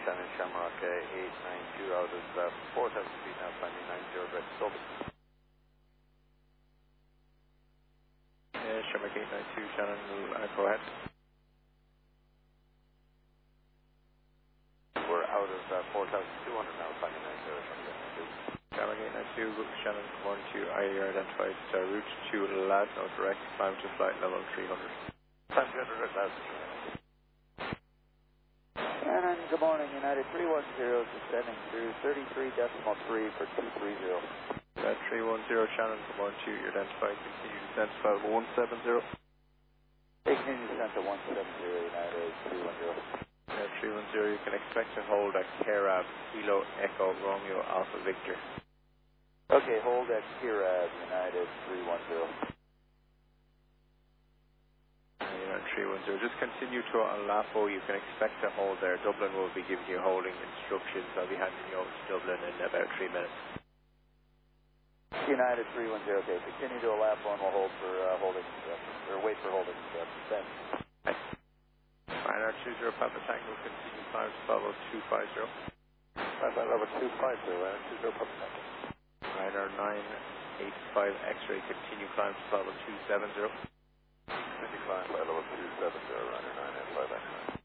Shannon Shamrock 892 out of 4,000 feet now, climbing 90 direct Dublin. Shamrock 892, Shannon, go ahead. We're out of 4,200 now, climbing 90 direct Shamrock 892, Shannon, come on to IAR identified route to Ladno direct, climb to flight level 300. Climb 300 at Ladno. Shannon, good morning, United 310, descending through 33.3 for 230. 310, Shannon, come on to your identified, continue descent to level 170. Continue descent to 170, United 310. 310, you can expect to hold at Kerab, Kilo, Echo, Romeo, Alpha, Victor. Okay, hold at Kerab, United 310. United 310, just continue to Lapo, you can expect to hold there. Dublin will be giving you holding instructions. I'll be handing you over to Dublin in about 3 minutes. United 310, okay, continue to Lapo and we'll hold for holding instructions, or wait for holding instructions. Thanks. Ryanair 20 Papa Tango, continue climb to level 250. Level 250, Ryanair 20 Papa Tango. Ryanair 985 X-ray, continue climb to level 270. Continue climb by level 270, Ryanair 985 X-ray.